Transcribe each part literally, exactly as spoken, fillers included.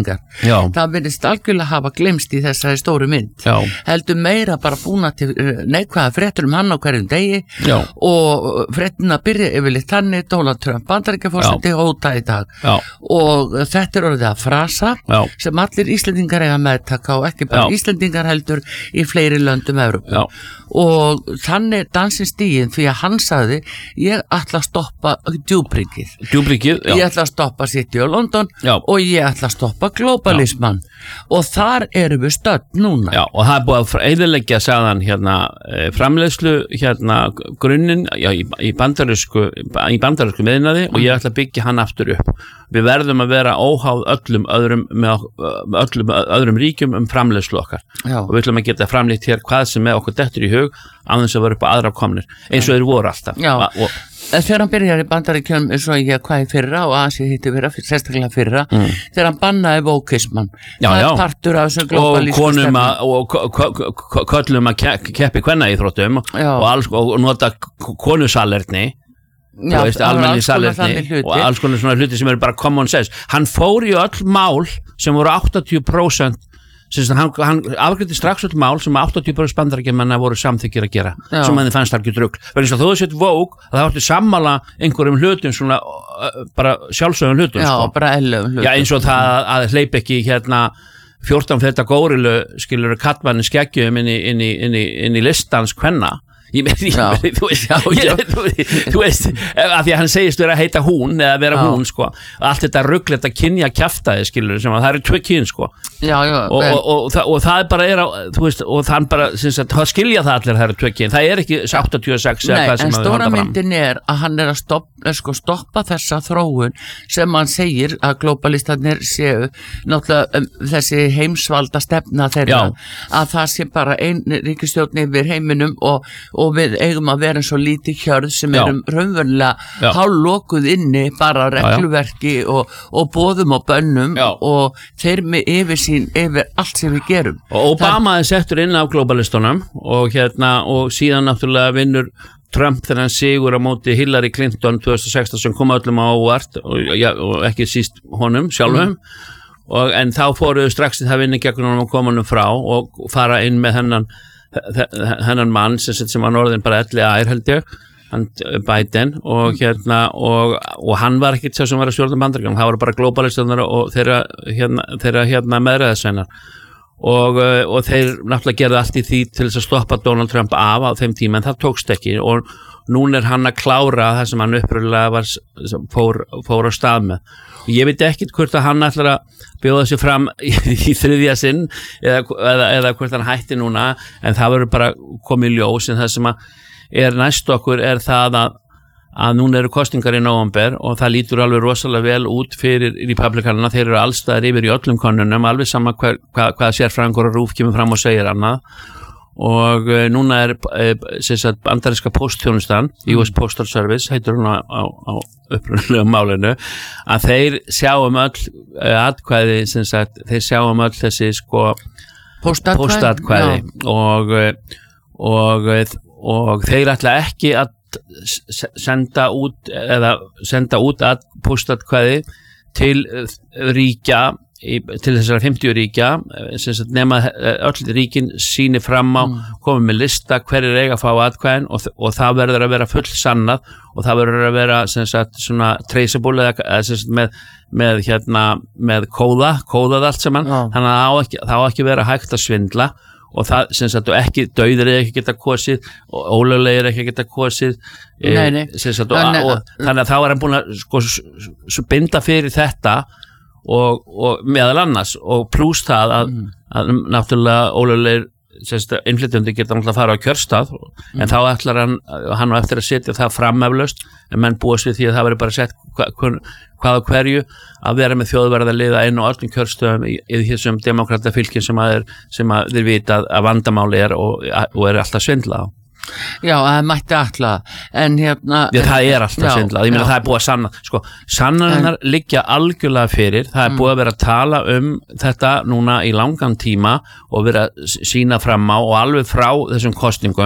Íslendingar. Já. Það virðist algjörlega hafa glemst í þessari stóru mynd. Já. Heldur meira bara búna til neikvæða fréttur um hann á hverjum degi. Já. Og fréttina byrja yfirleitt þannig Donald Trump Bandaríkjaforseti hóta í dag. Já. Og þetta er orðið að frasa Já. sem allir Íslendingar eiga meðtaka og ekki bara Já. Íslendingar heldur í fleiri löndum Evrópu. Já. Og þannig dansinn stíginn því að hann sagði ég ætla að stoppa djúbryggið. Djúbryggið, já. Ég ætla að stoppa City of London Já. og ég ætla að stoppa globalisman. Og þar erum við stödd núna. Já, og það er búið að eyðileggja sagðan hérna framleiðslu hérna grunninn já, í, í bandarísku í bandarísku miðnaði og ég ætla að byggja hann aftur upp. Við verðum að vera óháð öllum öðrum með öllum öðrum ríkjum um framleiðslu okkar. Já. Og við ætlum að geta framleitt hér hvað sem með okkur dettur í hug án þess að vera upp á aðra komnir eins og þeir voru alltaf. Já. Og, Þegar hann byrjar í Bandaríkjunum eins og ég hvað í fyrra og Asíu hitti fyrra, sérstaklega fyrra mm. þegar hann bannaði vókismann það er partur af þessu globalísku og konum að og köllum að keppi kvenna íþróttum og, alls, og nota konusalerni Já, veist, almenni salerni og alls konar svona hluti sem eru bara common sense. Hann fór í öll mál sem voru áttatíu prósent Sérst, hann, hann afgreiddi strax öll mál sem áttatíu prósent Bandaríkjamanna voru samþykkir að gera Já. Sem henni fannst algjör rugl vegna þess að þú sett vók að það átti sammála einhverjum hlutum svona uh, bara sjálfsögum hlutum Já, sko. bara ellefum hlutum Já, eins og það að hleyp ekki hérna fjórtán feta górilu skilur kattmanni skeggjum inn í, inn í, inn í, inn í listans kvenna Ég með því, þú veist, já, já. Þú, þú veist, af því að hann segist vera að heita hún eða vera já. Hún, sko, allt þetta rugl, þetta kynja kjaftaði, skilur, sem að það eru tvö kyn, sko, já, já, og, og, og, og, og það er bara, er á, þú veist, og það bara, sem sagt, það skilja það allir, það eru tvö kyn, það er ekki áttatíu og sex eða hvað sem að við handa fram. Nei, en stóra myndin er að hann er að stoppa, sko, stoppa þessa þróun sem hann segir að globalistarnir séu, náttúrulega um, þessi heimsvalda stefna þeirra, já. Að það sé bara ein ríkisstjórn yfir heiminum og og við eigum að vera svo lítið hjörð sem Já. Erum raunverulega hálflokuð inni bara regluverki Já. Og, og boðum og bönnum Já. Og þeir með yfirsýn yfir allt sem við gerum. Og Obama er settur inn á globalistunum og hérna og síðan náttúrulega vinnur Trump þegar hann sigur á móti Hillary Clinton tvö þúsund og sextán sem kom öllum á óvart og, ja, og ekki síst honum sjálfum mm. og, en þá fóruðu strax í það vinni gegn honum og koma honum frá og fara inn með hennan hennan mann sem, sem var orðin bara elli ær held ég hann, Biden og hérna og, og hann var ekkert sá sem var að stjórna Bandaríkjunum hann var bara globalistunar og þeirra hérna, þeirra hérna meðræðisveinar og, og þeir náttúrulega gerði allt í því til þess að stoppa Donald Trump af á þeim tíma en það tókst ekki og núna er hann að klára það sem hann uppröðulega var fór, fór á stað með og ég veit ekkert hvort að hann ætlar að bjóða sig fram í, í þriðja sinn eða, eða, eða hvort hann hætti núna en það verður bara komið í ljós en það sem að er næst okkur er það að að núna eru kosningar í nóvember og það lítur alveg rosalega vel út fyrir republikanina, þeir eru allstaðar yfir í öllum konunum, alveg sama hver, hva, hvað sérfræðingur og rúf kemur fram og segir annað og uh, núna er uh, bandaríska póstþjónustan mm. U S Postal Service, heitur hún á, á, á upprunalega málinu að þeir sjáum öll uh, atkvæði, sem sagt, þeir sjáum öll þessi sko póstatkvæði og, og, og, og þeir ætla ekki að senda út eða senda út að póstatkvæði til ríkja í, til þessara fimmtíu ríkja sem sagt nema öll ríkin sýni fram á, mm. komið með lista hverjir eiga að fá atkvæðin og, og það verður að vera full sannað og það verður að vera sem sagt svona traceable eða sem sagt með, með hérna með kóða, kóðað allt saman mm. þannig að það á ekki, það á ekki vera hægt að svindla og það sem sagt ekki dauðir er ekki geta kosið og ólöglegir er ekki geta kosið nei, nei. Sagt, og, og, og þannig að þá er hann búin að sko, binda fyrir þetta og, og meðal annars og plús það að, mm. að, að náttúrulega ólöglegir innflytjandi geta náttúrulega að fara á kjörstað mm. en þá ætlar hann hann á eftir að setja það frameflaust en menn búast við því að það verður bara sett hva, hvað og hverju að vera með þjóðverða liða inn og öllum kjörstöðum í, í þessum demokrata fylkin sem að, er, sem að þeir vita að vandamáli er og, og er alltaf svindla á. Já, það mætti alltaf en hérna Já, það er alltaf svindla, ég meina það er búið að sanna sko, sannanirnar liggja algjörlega fyrir það er búið að vera að tala um þetta núna í langan tíma og vera að sína fram á og alveg frá þessum kostingum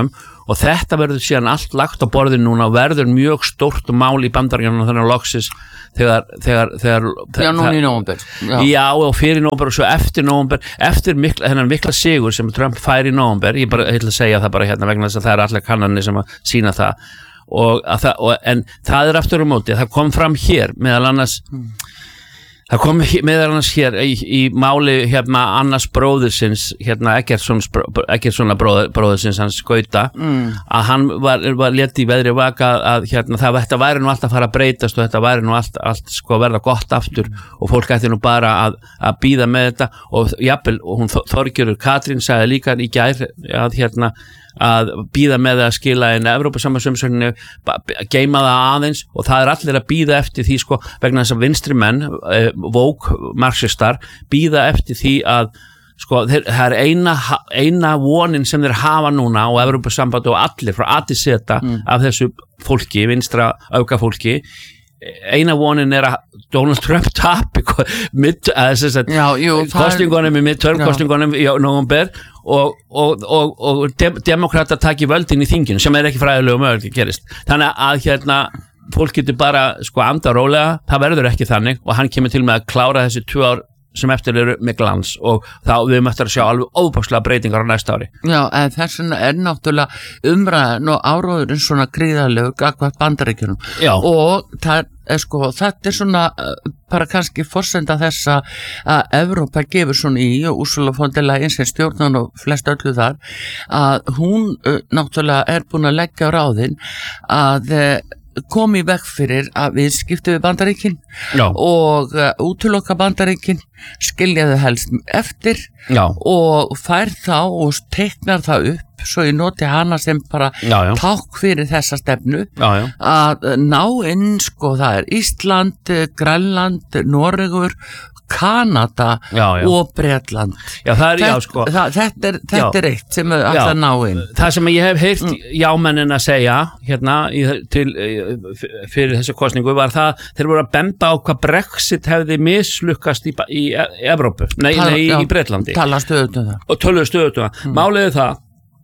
og þetta verður síðan allt lagt á borðinu núna og verður mjög stórt mál í Bandaríkjunum þannig að loksis þegar, þegar, þegar Já, núna í nóvember Já, já og fyrir nóvember og svo eftir nóvember eftir mikla, hennan mikla sigur sem Trump fær í nóvember, ég bara ætla að segja það bara hérna vegna þess að það er allir kannanir sem að sína það og að það, og, en það er aftur á móti, það kom fram hér meðal annars mm. það kom meðal annars hér í, í máli hérna annars bróðursins hérna Eggertssonar bróður, bróðursins hans Gauta mm. að hann var, var létt í veðri vaka að hérna það þetta væri nú allt að fara að breytast og þetta væri nú allt, allt sko verða gott aftur mm. og fólk ætti nú bara að, að bíða með þetta og jafnvel og hún Þorgerður Katrín sagði líka í gær að hérna að bíða með að skila en Evrópusambandsumsókninni geima það aðeins og það er allir að bíða eftir því sko vegna þess að vinstri menn eh, woke marxistar bíða eftir því að sko þeir, það er eina, eina vonin sem þeir hafa núna og Evrópusamband og allir frá A til Z mm. af þessu fólki, vinstra öfgafólki eina vonin er að Donald Trump tapi kostingunum í midterm-kostingunum í nóvember og, og, og, og de demokrata taki völdin í þinginu sem er ekki fræðilegu möguleiki gerist þannig að hérna fólk getur bara sko anda rólega, það verður ekki þannig og hann kemur til með að klára þessi tvö ár sem eftir eru með glans og þá við möttum að sjá alveg óbúkslega breytingar á næsta ári. Já, en þess vegna er náttúrulega umræðan og áróðurinn svona gríðarlegur gagnvart Bandaríkjunum og það er sko, þetta er svona bara kannski forsenda þess að Evrópa gefur svona í og Ursula von der Leyen sem stjórnan og flest öllu þar að hún náttúrulega er búin að leggja á ráðin að kom í veg fyrir að við skiptum við Bandaríkin Já. og uh, útiloka Bandaríkin skiljaðu helst eftir Já. og fær þá og teiknar það upp svo ég noti hana sem bara já, já. Takk fyrir þessa stefnu já, já. Að ná inn sko það er Ísland, Grænland, Noregur Kanada já, já. Og Bretland já, það er, þetta, já, sko. það, þetta er, þetta er eitt sem er alltaf ná inn það sem ég hef heyrt mm. jámennin að segja hérna í, til, fyrir þessu kosningu var það þeir voru að benda á hvað Brexit hefði mislukkast í, í, í Evrópu nei, Tala, nei já, í Bretlandi tala stöðutum það og töluðu stöðutum það mm. máliði það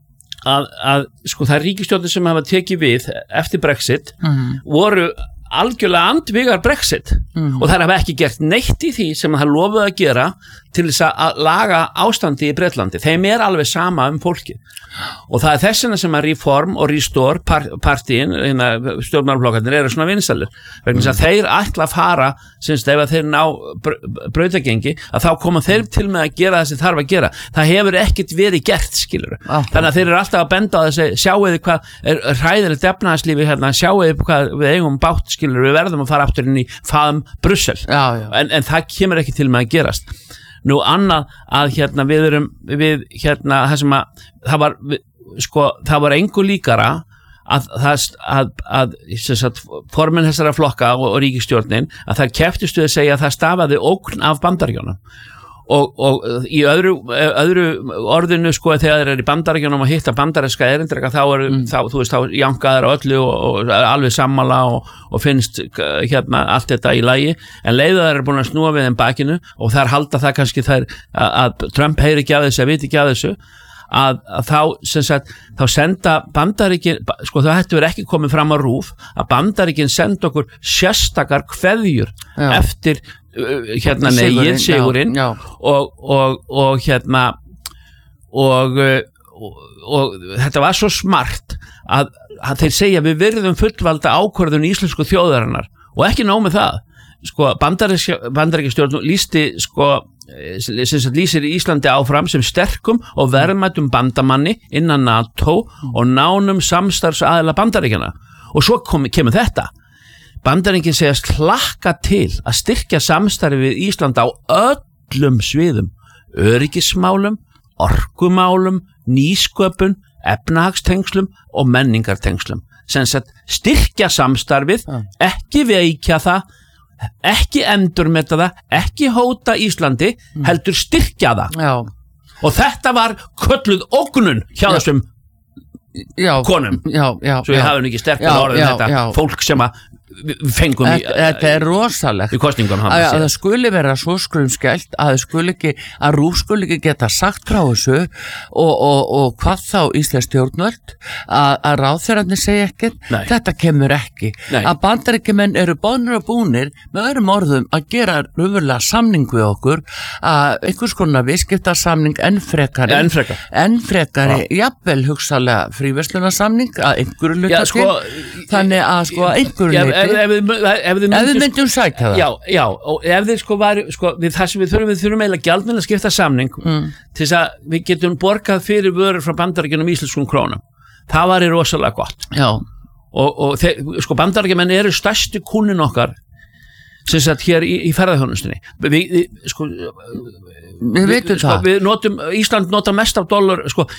að, að sko það er ríkisstjórnir sem hafa tekið við eftir Brexit mm. voru algjörlega andvígar Brexit mm. og það hafa ekki gert neitt í því sem það lofuðu að gera til þess að laga ástandi í Bretlandi þeim er alveg sama um fólki og það er þessina sem að Reform og Restore partíin, stjórnmálaflokkarnir eru svona vinsælir vegna þess að þeir ætla að fara sinst ef að þeir ná brautagengi að þá koma þeir til með að gera það sem þarf að gera það hefur ekkert verið gert skilur ah, þannig að þeir eru alltaf að benda á þessi sjáuði hvað er hræðilegt efnahagslífi hérna, sjáuði hvað við eigum bátt skilur við verðum að fara aftur inn í faðum Brussel já, já. En, en það kemur ekki til með að gerast nú annað að hérna við erum við hérna það sem að það var sko það var engu líkara að það að, að, að formin þessara flokka og, og ríkisstjórnin að það kepptist við að segja að það stafaði ógn af Bandaríkjunum og, og í öðru, öðru orðinu sko þegar þeir eru í Bandaríkjunum að hitta bandaríska erindreka þá er mm. þá, þú veist, þá jankaður á öllu og, og alveg sammála og, og finnst hérna allt þetta í lagi en leiðu þær eru búin að snúa við þeim bakinu og þær halda það kannski þær að, að Trump heyri ekki af þessu, að viti ekki af þessu að, að þá sem sagt þá senda Bandaríkin sko það hættu verið ekki komið fram á RÚV að Bandaríkin senda okkur sérstakar kveðjur já. Eftir hérna negin, sigurinn og, og, og hérna og, og, og þetta var svo smart að, að þeir segja við virðum fullvalda ákvörðun íslensku þjóðarinnar og ekki nóg með það sko bandaríkjastjórn lísti sko sem lýsir Íslandi áfram sem sterkum og verðmætum bandamanni innan NATO og nánum samstarfsaðila Bandaríkjana og svo kom, kemur þetta Bandaríkin segjast hlakka til að styrkja samstarfi við Ísland á öllum sviðum, öryggismálum, orkumálum, nýsköpun, efnahagstengslum og menningartengslum. Sem sagt styrkja samstarfið, ekki veikja það, ekki endurmeta það, ekki hóta Íslandi, heldur styrkja það. Já. Og þetta var kölluð ógnun hjá þessum já, konum. Já, já, svo ég hafi nú ekki sterkar orðin þetta já. Fólk sem að við fengum í, þetta er rosalegt í kosningunum að, að það skuli vera svo skrumskælt að það skuli ekki, að RÚV skuli ekki geta sagt frá þessu og, og, og hvað þá íslensk stjórnvöld að, að ráðherrarnir segja ekkert, þetta kemur ekki Nei. Að bandaríkjumenn eru bónir og búnir með öðrum orðum að gera raunverulega samning við okkur að einhvers konar viðskiptarsamning enn frekari enn frekari, enn frekari jafnvel hugsalega fríverslunarsamning að einhverju luta sko, til þannig að sko að einhverju ja, luti ef, ef, ef, ef við myndum sækja það já, já, og ef þið sko var sko, við það sem við þurfum, við þurfum eiginlega gjaldmiðla skipta samning mm. til þess að við getum borgað fyrir vörur frá bandaríkjunum íslenskum krónum það var í rosalega gott já. og, og þeir, sko bandaríkjumenn eru stærsti kúnin okkar sem sagt hér í, í ferðarþjónustunni við, við, sko, við veitum við, sko, það við notum, Ísland nota mest af dollar sko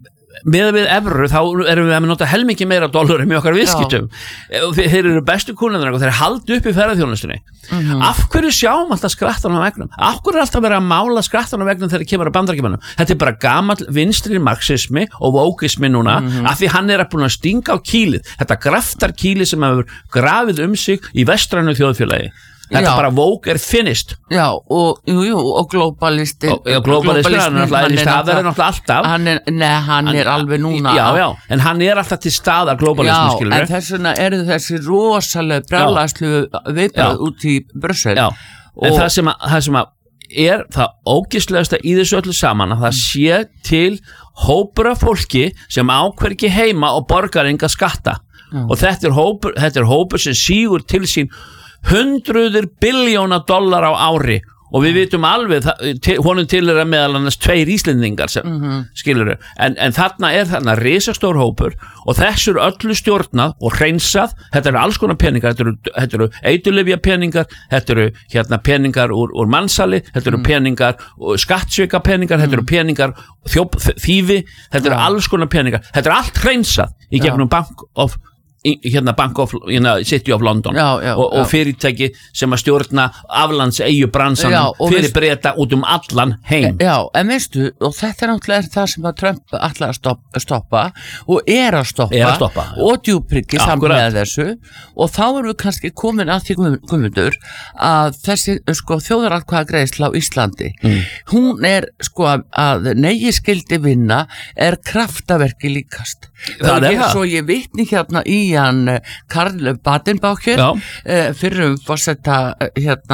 með við evru þá erum við að nota helmingi meira dólar með okkar viðskiptum og þeir eru bestu kúnarnir og þeir haldi upp í ferðarþjónustunni mm-hmm. af hverju sjáum alltaf skrattan á vegnum af hverju er alltaf verið að mála skrattan á vegnum þegar það kemur að bandaríkjumönnum þetta er bara gamall vinstri marxismi og vókismi núna mm-hmm. af því hann er búin að stinga á kýlið þetta graftar kýlið sem hefur grafið um sig í vestrænu þjóðfélagi þetta já. Bara woke er finished já og, jú, jú, og globalisti og, og globalisti hann er náttúrulega alltaf hann er, nei, hann hann, er alveg núna já, já, en hann er alltaf til staðar globalismi skilur en þess vegna eru þessi rosalega brjálæslu viðbröð út í Brussel já, en það sem, að, það sem að er það ógeðslegasta í þessu öllu saman að það sé til hópur af fólki sem ákveður ekki heima og borgar enga skatta já. Og þetta er hópur, þetta er hópur sem sígur til sín hundruður biljóna dollar á ári og við vitum alveg honum til er að meðal annars tveir Íslendingar sem mm-hmm. skilur en, en þarna er þarna risastór hópur og þessu eru öllu stjórnað og hreinsað, þetta eru alls konar peningar þetta eru, þetta eru eiturlyfja peningar þetta eru hérna peningar úr, úr mannsali þetta eru mm. peningar, skattsvika peningar mm. þetta eru peningar, þjóp, þýfi þetta eru ja. Alls konar peningar, þetta eru allt hreinsað í gegnum ja. Bank of hérna Bank of hérna, City of London já, já, og, og fyrirtæki sem að stjórna aflands eigu bransanum fyrir veist, breyta út um allan heim já, en veistu, og þetta er náttúrulega það sem að Trump ætla að stoppa, stoppa og er að stoppa, er að stoppa og djúpryggi saman með þessu og þá erum við kannski komin að því Guðmundur að þessi sko, þjóðaratkvæðagreiðsla á Íslandi mm. hún er sko að negi skildi vinna er kraftaverki líkast það er það svo ég vitni hérna í hann Karl Badenbaucher eh, fyrir um fórseta hérna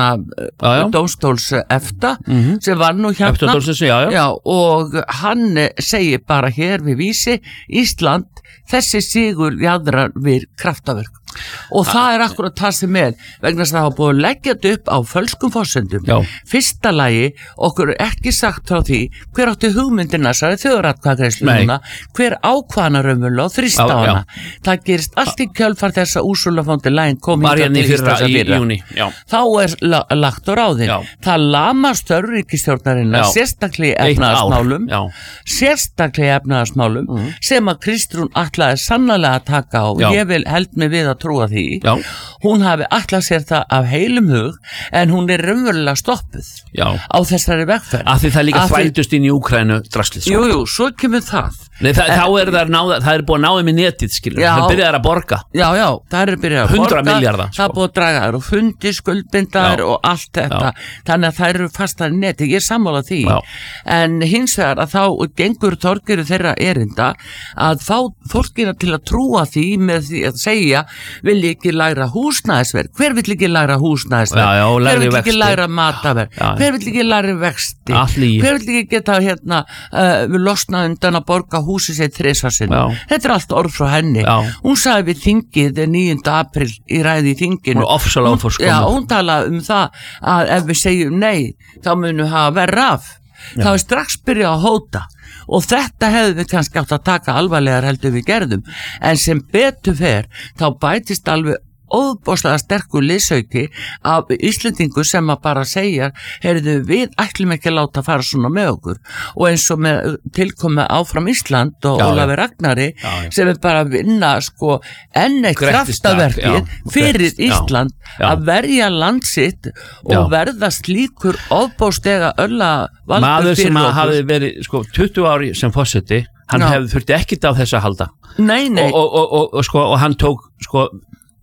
dómstóls EFTA mm-hmm. sem var nú hérna já, já. Já, og hann segir bara hér við vísi Ísland þessi sigur jæðrar við kraftaverk og það er akkurat það sem er vegna þess að það hafa búið að leggja þetta upp á fölskum forsendum. Já. Fyrsta lagi okkur er ekki sagt frá því hver átti hugmyndina þessari þjóðaratkvæðagreiðslu núna, hver ákvaðna raunverulega og þrýst á hana. Það gerist allt í kjölfar þess að Ursula von der Leyen kom hingað til Íslands að fyrra. Þá er la lagt á ráðin. Já. Það lamast stjórnríkisstjórnarinnar sérstaklega efnahagsmálum sérstaklega efnahagsmálum mm. sem að Kristrún ætlaði sannarlega að taka á og Já. Ég vil held mig við að trúa því. Já. Hún hafi ætlað sér það af heilum hug en hún er raunverulega stoppuð Já. Á þessari vegferð. Af því það líka þvældust inn í Úkraínu drastlið. Jú, jú, svo kemur það. Nei, það, en, þá er það, náða, það er búið að náða með netið, skilur. Já, það byrjaði að borga. Já, já, það er byrjaði að borga. hundra milljarða. Sko. Það er búið að draga þær og fundi, skuldbindar og allt þetta. Já. Þannig að það eru fastar í netið. Ég er sammála því. Já. En hins vegar að þá gengur Þorgeir þeirra erinda að fá fólkina til að trúa því með því að segja vil ekki læra húsnæðisverð. Hver vill ekki læra húsnæðisverð? Já, já, hver vill ekki læra mataverð? Hver vill ekki læra vexti? Hver vill ekki geta hérna uh, losna undan að borga húsið sér þrisvarsinn? Þetta er allt orð frá henni. Já. Hún sagði við þingið níunda apríl í ræði í þinginu. Hún er ofsalega hún, já, hún talaði um það að ef við segjum nei, þá munum hafa verra af. Já. Þá er strax byrjað að hóta og þetta hefðu við kannski átt að taka alvarlegar heldur við gerðum en sem betur fer þá bætist alveg óbóðslega sterkur liðsauki af Íslendingu sem að bara segja heyrðu við ætlum ekki að láta fara svona með okkur og eins og með tilkomi áfram Ísland og Ólafur Ragnari já, já. Sem er bara að vinna sko enn eitt kraftaverkið fyrir já, Ísland já, já. Að verja landsitt og já. Verða slíkur óbóðslega ölla valdur maður fyrir sem okkur hafi verið sko tuttugu ári sem forseti hann já. Hefði þurfti ekkit á þess að halda nei, nei. Og, og, og, og, sko, og hann tók sko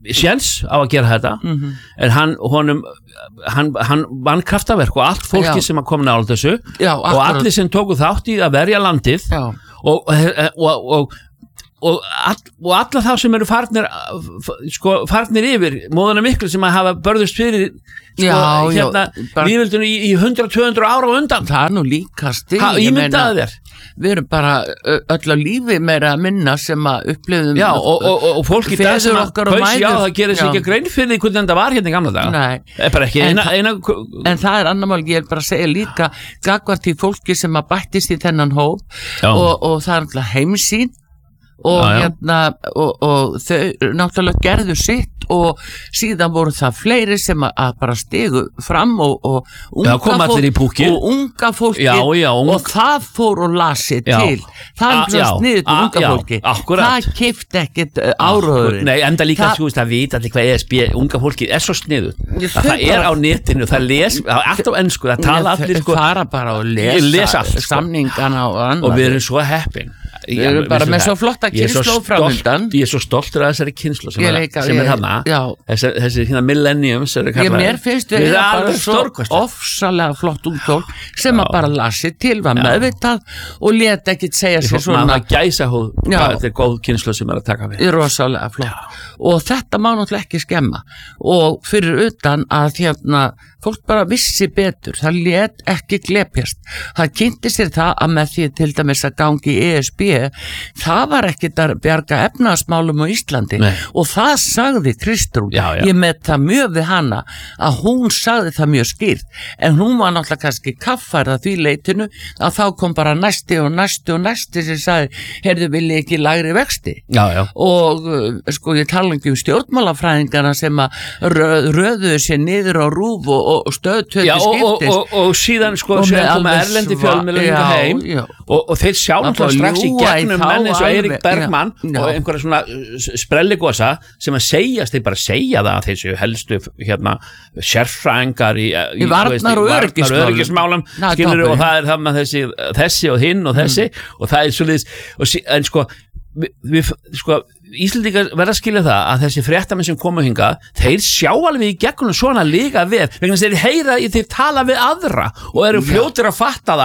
séns á að gera þetta mm-hmm. en hann, honum hann, hann vann kraftaverk og allt fólki Já. Sem að koma nála þessu Já, og allir sem tóku þátt í að verja landið og, og, og, og Og, all, og alla þá sem eru farnir sko, farnir yfir móðuna miklu sem að hafa börðust fyrir sko, já, hérna lífveldinu í, í hundrað til tvö hundruð ára á undan það er nú líka stig ég myndaði þér við erum bara öll á lífi meira að minna sem að upplifum já, og, og, og fólk í dag sem að kausi á það gerir sér ekki grein fyrir því hvernig þetta var hérna í gamla dag en, eina, eina, en það er annar mál, ég er bara að segja líka gagvart í fólki sem að bættist í þennan hóp og, og það er alltaf heimsýn og já, já. hérna og, og þau náttúrulega gerðu sitt og síðan voru það fleiri sem að, að bara stigu fram og, og, unga, fólk, og unga fólki já, já, unga. Og það fór og lasi já. Til það er svona sniðut og unga fólki akkurat. Það kipti ekkit áróðurinn Nei, enda líka þú veist að vita allir hvað E S B unga fólki er svo sniðut að það bara, er á netinu, það les allt á ensku, það tala allir sko, fara bara og lesa, lesa allt, samningana og annað og við erum svo heppin Við erum bara með svo flotta kynslu framöndan Ég er svo stoltur af þessari kynslu sem, er, sem er hana þessi, þessi hérna millennium ég, Mér finnst við bara svo ofsalega flott útól sem já. Að bara lasi til var meðvitað og leta ekkit segja sér svona maður gæsa hóð, þetta er góð kynslu sem er að taka við Rosalega flott já. Og þetta má náttúrulega ekki skemma og fyrir utan að hérna fólk bara vissi betur, það lét ekki glepjast, það kynnti sér það að með því til dæmis að gangi í E S B það var ekkit að bjarga efnaðasmálum á Íslandi Nei. Og það sagði Kristrún, já, já. Ég met það mjög við hana að hún sagði það mjög skýrt en hún var náttúrulega kannski kaffærð að því leitinu að þá kom bara næsti og næsti og næsti sem sagði, heyrðu vilji ekki lægri vexti já, já. Og sko ég tala ekki um stjórnmálafræðingarna sem að röð, röðuðu sér niður á rúf og og stöðtöði skiptist og, og, og síðan sko sem koma erlendi fjölmiðlar líka heim já. Og, og þeir sjá náttúrulega strax í gegnum menn eins og Eirík Bergmann já. Já. Og einhverja svona sprelligosa sem að segjast, þeir bara segja það að þessu helstu hérna sérfræðingar í, í, í varnar og öryggismálum skilur og það er það með þessi, þessi og hinn og þessi mm. og það er svolítið en sko við, við sko Íslendingar verða að skilja það að þessi fréttamenn sem komu hinga þeir sjá alveg í gegnum svona líka við vegna þess að þeir heyra í þeir tala við aðra og eru fljótir að fatta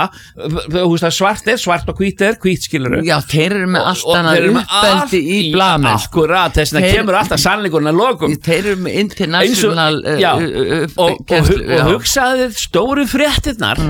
það svart er svart og hvít er hvít skilur Já, þeir eru með allt annað uppbeldi í blamen Akkurat, þess vegna kemur alltaf sannleikurinn að lokum Þeir eru með international og hugsaði stóru fréttirnar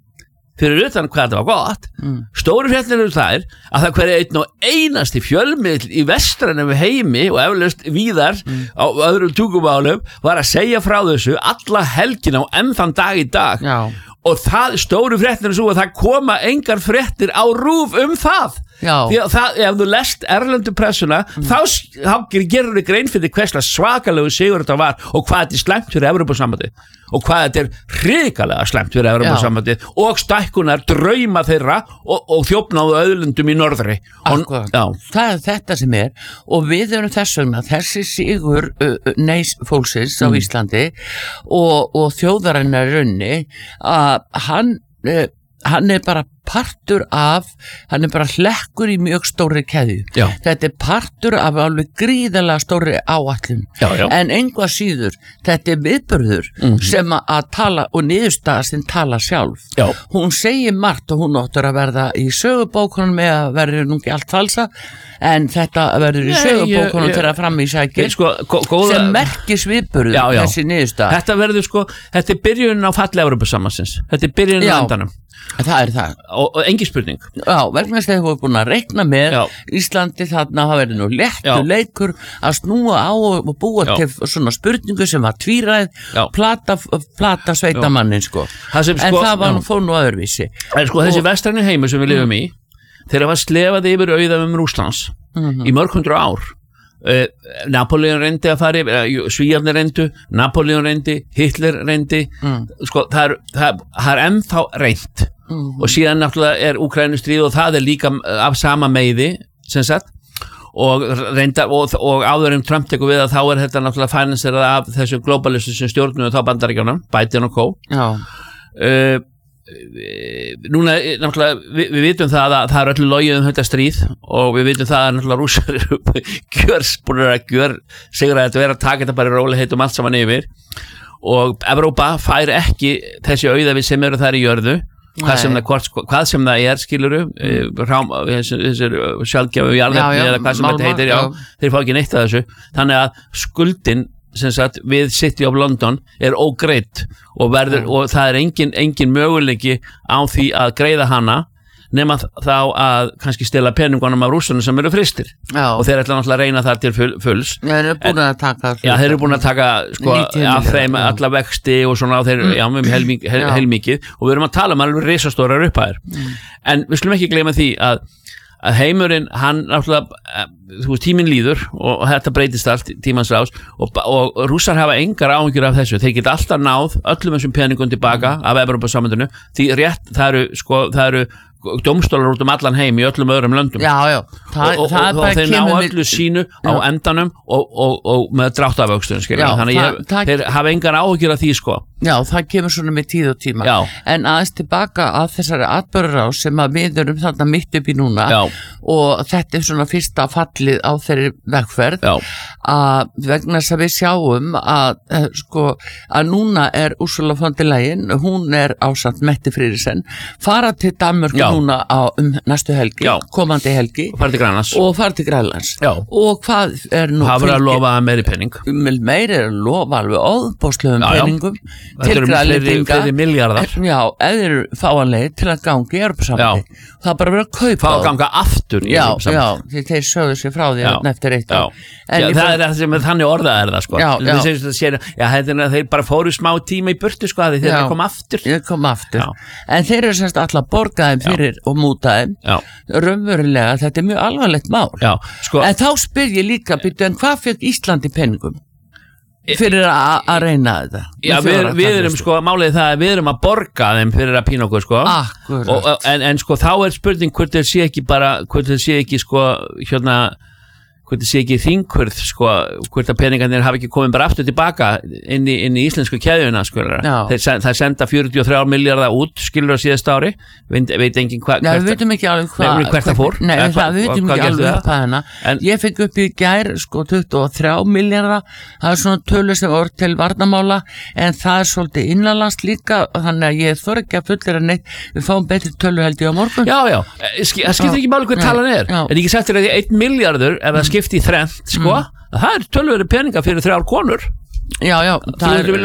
fyrir utan hvað þetta var gott mm. stóru fréttir eru þær að það hverja einn og einasti fjölmiðl í vestrænum heimi og eflaust víðar mm. á öðrum tungumálum var að segja frá þessu alla helgina og enn þann dag í dag Já. Og það stóru fréttir er svo að það koma engar fréttir á rúf um það Já. Því að það, ef þú lest erlendu pressuna mm. þá, þá gerur þið grein fyrir hverslega svakalegu sigur þetta var og hvað þetta er slæmt fyrir Evrópusambandi og hvað þetta er hrikalega slæmt fyrir Evrópusambandi og stækkunar drauma þeirra og, og þjófnaðu auðlundum í norðri og, það er þetta sem er og við erum þess vegna þessi sigur uh, neys fólksins mm. á Íslandi og, og þjóðarinnar runni að hann uh, hann er bara partur af, hann er bara hlekkur í mjög stóri keðju. Já. Þetta er partur af alveg gríðarlega stóri áætlun. Já, já. En einhvað síður, þetta er viðburður mm-hmm. sem að tala og niðurstaða sem tala sjálf. Já. Hún segir margt og hún áttur að verða í sögubókunum með að verður nú ekki allt falsa, en þetta verður í sögubókunum til að fram í sækir sko, góða... sem merkis viðburður já, já. Þessi niðurstaða. Þetta verður sko, þetta er byrjunin á falli Evrópusambandsins. Þetta er byrjunin á endanum. Það er það. Og, og engin spurning. Já, vegna þess að þið voru búin að reikna með já. Íslandi þarna hafa verið nú léttu leikur að snúa á og búa já. Til svona spurningu sem var tvíræð, plata, plata sveitamannin sko. Það sem, sko. En það var nú fór nú öðruvísi. En sko og, þessi vestræni heimur sem við lifum mm. í, þeirra var slefað yfir auðafum Rússlands mm-hmm. í mörg hundru ár. Uh, Napoleon reyndi að fara uh, Svíjarnir reyndu, Napoleon reyndi Hitler reyndi mm. sko, það, er, það, það er ennþá reynd mm. og síðan náttúrulega er Úkrænustríð og það er líka af sama meiði sem sagt og, reynda, og, og áður en Trump tekur við að þá er þetta náttúrulega finanserað af þessu globalistu sem stjórnum þá Bandaríkjunum, Biden og Co uh, núna, náttúrulega, við, við vitum það að það er öllu logið um þetta stríð og við vitum það að náttúrulega rússar eru gjörsbúnir að gjör sigur að þetta vera að taka þetta bara í rólegheit um allt saman yfir og Evrópa fær ekki þessi auðæfi sem eru þar í jörðu hvað sem, það, hvað sem það er skiluru mm. þessir sjálfgefu jarðefni eða hvað sem þetta heitir já, já. Þeir fá ekki neitt að þessu þannig að skuldin sem sagt við City of London er ógreidd og, verður, mm. og það er engin, engin möguleiki á því að greiða hana nema þá að kannski stela peningunum af rússunum sem eru fristir já. Og þeir ætla náttúrulega að reyna það til full, fulls já, þeir eru búin að taka já, þeir eru búin að taka sko, af þeim alla vexti og svona á þeir mm. já, um heilmikið hel, hel og við erum að tala um alveg risastórar upphæðir mm. en við skulum ekki gleyma því að að heimurinn, hann náttúrulega þú veist, tíminn líður og, og þetta breytist allt tímans rás og, og rússar hafa engar áhyggjur af þessu þeir geta alltaf náð öllum þessum peningum tilbaka mm. af Evrópusambandinu því rétt, það eru, sko, það eru dómstólar út um allan heim í öllum öðrum löndum já, já. Það, og, og, og þeir ná öllu sínu já. Á endanum og, og, og með dráttavöxtun þannig að þeir hafa engar áhyggjur af því sko já, það kemur svona með tíð og tíma já. En aðeins tilbaka að þessari atburðarás sem að við erum þarna mitt upp í núna já. Og þetta er svona fyrsta fallið á þeirri vegferð já. Að vegna þess að við sjáum að sko að núna er Ursula von der Leyen hún er ásamt Mette Frederiksen fara til Danmörk núna á um næstu helgi, já. Komandi helgi og fara til Grænlands og fara til Grænlands og hvað er nú það verður að lofa meiri pening meiri er að lofa alveg óðbóðslegum peningum til Grænlendinga fleiri milljarðar já, eða fáanlegir til að ganga í Evrópusambandi það er bara verið að kaupa fá að ganga aftur í Evrópusambandi já, já, því þeir sögðu sér frá því eftir eitt ár já, það er það sem þannig orðað er það sko já, já. Sér, já, þeir bara fóru smá tíma í burtu sko þeir eru að koma aftur, kom aftur. En þeir eru semst alltaf borgaðum fyrir og mútaðum raunverulega, þetta er mjög alvarlegt mál já, sko, en þá spyr ég líka byrju, en hvað fekk Ísland í peningum fyrir að reyna þetta já, við, við erum sko, málið það að við erum að borga þeim fyrir að pína okkur sko og, en, en sko þá er spurning hvort þeir sé ekki bara, hvort þeir sé ekki sko hérna hvort það sé ekki þingkurð sko, hvort að peningarnir hafi ekki komið bara aftur tilbaka inn í, inn í íslensku keðjuna skilur þeir það senda fjörutíu og þrjá milljarða út skilur á síðast ári veit, veit engin hva, Nei, við veitum ekki alveg hvað hva, hvert það fór Nei, hva, það við veitum ekki alveg hvað hana en, ég fekk upp í gær sko tuttugu og þrjá milljarða það er svona tölu sem voru til varnamála en það er svolítið innanlands líka þannig að ég þor ekki að fullir að neitt við fáum betri tölu held ég á morgun Já, já, það skiptir ekki máli hvað talan er já. En ekki sagt þér að einn milljarður ef það skipti í þrennt, sko, mm. það er tölvöru peninga fyrir þrjár konur Já, já, það er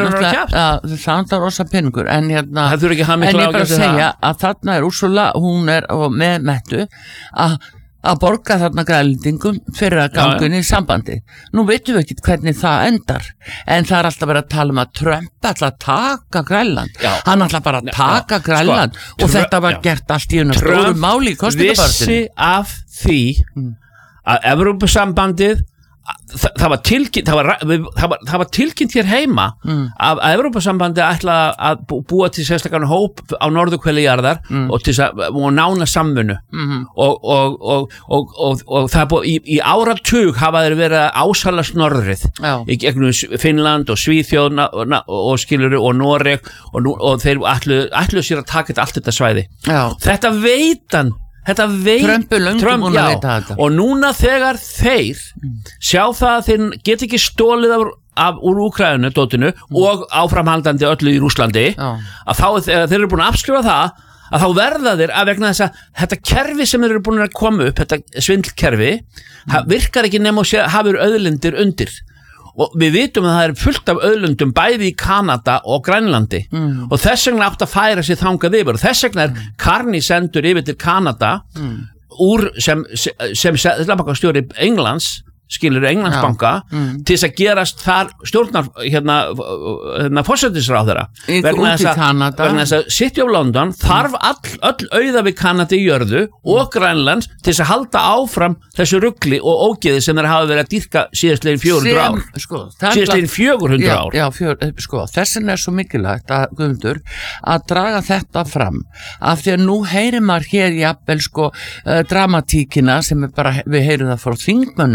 það er rosa peningur en hérna, en ég bara að segja að þarna er Úrsula, hún er með Mettu að að borga þarna Grænlendingum fyrir að ganga inn í sambandi. Nú veitum við ekki hvernig það endar, en það er alltaf verið að tala um að Trump ætla að taka Grænland. Já. Hann ætla bara að taka já. Grænland sko, og þetta var já. Gert allt í unna stóru máli í kosningabaráttunni. Trump vissi af því mm. að Evrópusambandið Það, það, var tilkynnt, það, var, það, var, það var tilkynnt hér heima mm. að, að Evrópusambandi ætla að búa til sérstakarn hóp á norðurhveli jarðar mm. og til að og nána samvinnu mm. og, og, og, og, og, og það búið í, í áratug hafa þeir verið að ásalast norðrið í gegnum Finnland og Svíþjóð og, og skiluru og Noreg og, og þeir ætlu, ætlu sér að taka þetta allt þetta svæði Já. Þetta veitan Þetta veit Trump, já, þetta. Og núna þegar þeir mm. sjá það að þeir get ekki stólið af, af úr Úkraínu dótinu mm. og áframhaldandi öllu í Rússlandi já. Að þá þegar þeir eru búin að afskrifa það að þá verða þeir að vegna þess að þetta kerfi sem þeir eru búin að koma upp þetta svindlkerfi mm. virkar ekki nema og hafur auðlindir undir og við vitum að það er fullt af auðlundum bæði í Kanada og Grænlandi mm. og þess vegna átt að færa sér þangað yfir og þess vegna er mm. Carney sendur yfir til Kanada mm. úr sem, sem, sem seðlabankastjóri Englands skilur Englandsbanka mm. til þess að gerast þar stjórnar hérna, hérna fórsætisráðherra vegna þess að, að City of London þarf all, öll auða við Kanada í jörðu og Grænlands til þess að halda áfram þessu rugli og ógeði sem þeir hafa verið að dýrka síðastlegin fjögur hundruð ár sko, síðastlegin fjögur hundruð ár já, fjör, sko, þessin er svo mikilvægt að Guðmundur að draga þetta fram af því að nú heyrir maður hér jafnvel sko uh, dramatíkina sem er bara við heyrum það frá þingmönnum jafnvel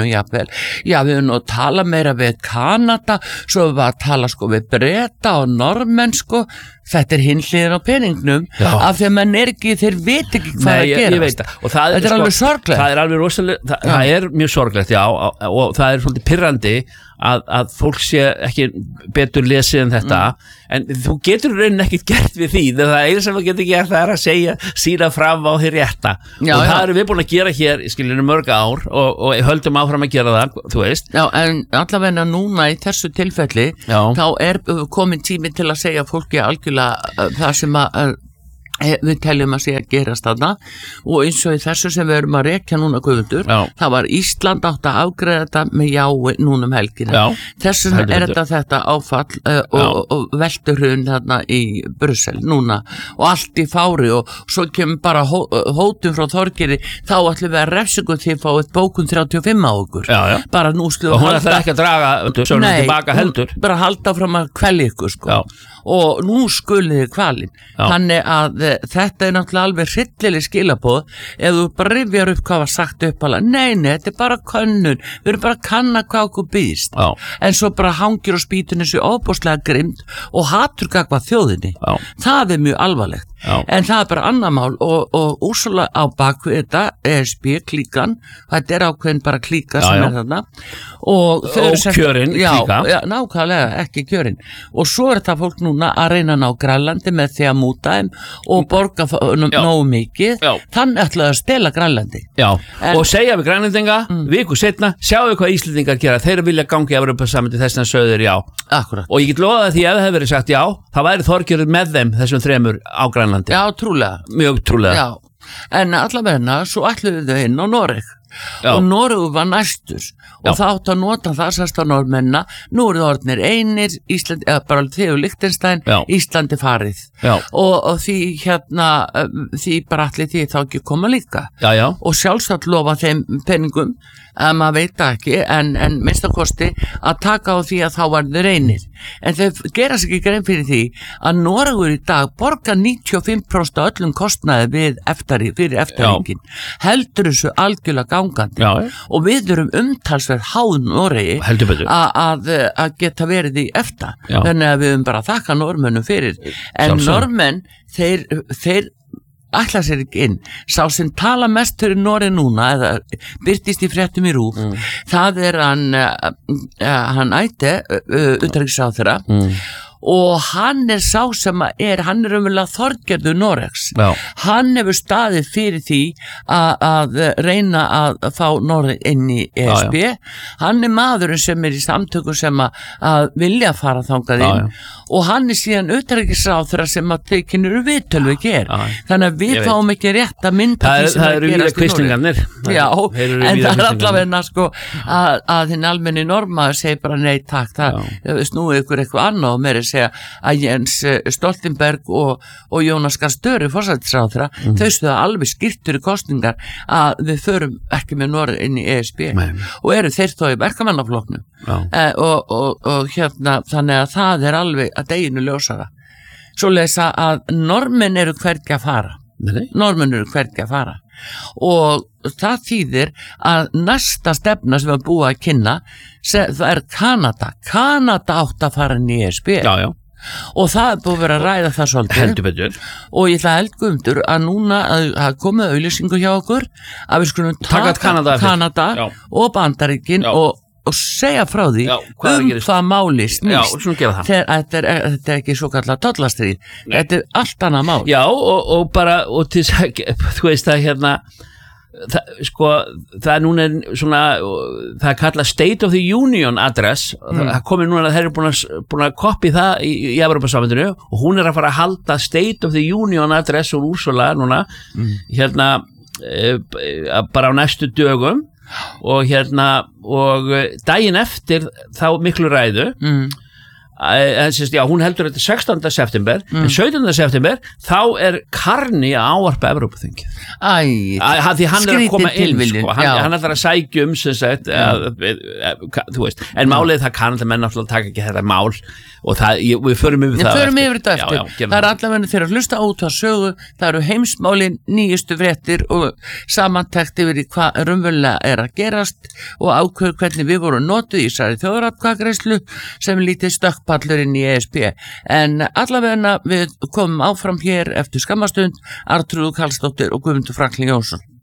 Brussel. Já, við höfum nú að tala meira við Kanada, svo við varum að tala sko við Breta og Normenn sko. Þetta er hinn hliðin á peningnum Já. Af því að menn er ekki, þeir veit ekki hvað Nei, að gera. Ég veit það. Og það er, þetta er sko, alveg sorglegt. Það er alveg rosalega, það, það er mjög sorglegt, já, og það er svolítið pirrandi að, að fólk sé ekki betur lesið en þetta, mm. en þú getur raunin ekkert gert við því, það er einu sem þú getur gert það er að segja, sína fram á því rétta. Já, og það erum við búin að gera hér, skiljum mörg ár, og, og höldum áfram að gera það, þú veist. Já, en allavega núna í þessu tilfelli, já. Þá er komin tími til að segja fólki algjörlega það sem að við teljum að sé að gerast þarna og eins og í þessu sem við erum að rekja núna Guðmundur, það var Ísland átt að afgreiða þetta með jái núna um helgina þess vegna er þetta þetta áfall uh, og, og velturhrun þarna í Brussel núna og allt í fári og svo kemur bara hó, hótum frá Þorgeiri þá ætlum við að refsingu því að fá eitt bókun þrjátíu og fimm á okkur já, já. Bara nú sluðu og hún ætlar ekki að draga svona tilbaka heldur bara halda fram að kvelja ykkur sko já. Og nú skuliði kvalin þannig að þetta er náttúrulega alveg hryllileg skilaboð ef þú bara rifjar upp hvað var sagt upp alveg, nei, nei, þetta er bara könnun við erum bara að kanna hvað okkur býðst Já. En svo bara hangir á spýtunni svo óbúslega grimt og hatur gagvað þjóðinni Já. Það er mjög alvarlegt Já. En það er bara annar mál og, og Úrsula á baku þetta E S B klíkan, þetta er ákveðin bara klíka sem já, já. Er þarna og, og kjörin klíka já, nákvæmlega, ekki kjörin og svo er þetta fólk núna að reyna að ná Grænlandi með því að múta þeim og borga nógu mikið já. Þannig ætlaði að stela Grænlandi já. En, og segja við Grænlandinga mm. viku setna, sjáu hvað Íslendingar gera þeir vilja gangi að vera saman til þess að sögður já Akkurat. Og ég get loðað því ef það hefur verið sagt já það væri Þorgerður með þeim þessum þremur á Grænlandi Já, trúlega Mjög trúlega Já, en allavegna svo ætluðu þau inn á Noreg Já. Og Noregur var næstur og Já. Það átt að nota það sérst á Norðmennina nú eru það orðnir einir Ísland, eða bara þegar Liechtenstein Íslandi farið og, og því hérna því bara allir því þá ekki koma líka já, já. Og sjálfsagt lofa þeim peningum að maður veit ekki en, en minnstakosti að taka á því að þá var þeir einir en þau gera sig ekki grein fyrir því að Noregur í dag borgar níutíu og fimm prósent af öllum kostnaði við eftari, fyrir eftirringin heldur þessu algjörlega gangandi já, og við erum umtalsverð háð Noregi að geta verið í efta já. Þannig að við erum bara að þakka Norðmönnum fyrir en Norðmenn þeir, þeir ætla sér ekki inn sá sem tala mest fyrir Noreg núna eða byrtist í fréttum í RÚV mm. það er hann uh, hann ætti uh, utanríkisráðherra mm. og hann er sá sem er hann er umvel að Þorgerður Noregs Já. Hann hefur staðið fyrir því að, að reyna að fá Noreg inn í E S B Já, hann er maðurinn sem er í samtöku sem að, að vilja fara þangað inn Já, og hann er síðan utanríkisráðherra sem að þau kynur viðtölu ekki er þannig að við fáum ekki rétt að mynda það, því sem það er gerast í Noreg Já, en það er allavegna sko að, að þinn almenni normaður segir bara nei takk, það snúið ykkur eitthvað annað og meiri segja að Jens Stoltenberg og, og Jónas Gahr Støre forsætisráðherra, mm. þau stuða alveg skýrtur í kostningar að við förum ekki með Noreg inn í E S B Nei. Og eru þeir þó í verkamannaflokknum eh, og, og, og hérna þannig að það er alveg að deginu ljósara svo lesa að normenn eru hvergi að fara Nei. Normenn eru hvergi að fara og það þýðir að næsta stefna sem við erum búið að kynna það er Kanada Kanada átt að fara inn í E S B já, já. Og það er búið að vera að ræða það svolítið og ég ætla að heldgumdur að núna að, að komið auðlýsingu hjá okkur að við skulum taka Kanada, Kanada og Bandaríkin og og segja frá því já, um það máli snýst þetta er, er, er ekki svo kallar tollastrið þetta er allt annað mál já og, og bara og til, þú veist það hérna það, sko, það er núna svona það er kallað State of the Union address mm. það komið núna að þeir eru búin að, búin að kopja það í, í Evrópusambandinu og hún er að fara að halda State of the Union address og Úrsula núna mm. hérna e, bara á næstu dögum og hérna og daginn eftir þá miklu ræðu mm. Já, hún heldur þetta sextánda september mm. en sautjánda september þá er Carney að ávarpa Evrópuþingið því hann er að koma inn sko. hann, hann er að sækja um sagt, að, að, þú veist en málið það kann það menn náttúrulega taka ekki þetta mál og það, ég, við förum yfir við það förum yfir þetta eftir, já, já, það er allavega þeirra að hlusta út á sögu, það eru heimsmálin nýjustu fréttir og samantekt yfir í hvað raunverulega er að gerast og ákveður hvernig við vorum notuð í þessari þjóðaratkvæðagreiðslu sem lítið stökkpallurinn í E S B en allavega við komum áfram hér eftir skammastund Arnþrúður Karlsdóttir og Guðmundur Franklín Jónsson.